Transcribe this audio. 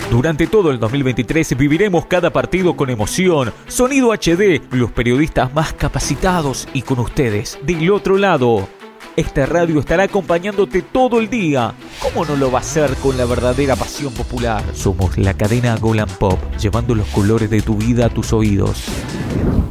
Durante todo el 2023 viviremos cada partido con emoción, sonido HD, los periodistas más capacitados y con ustedes, del otro lado. Esta radio estará acompañándote todo el día. ¿Cómo no lo va a hacer con la verdadera pasión popular? Somos la cadena Golan Pop, llevando los colores de tu vida a tus oídos.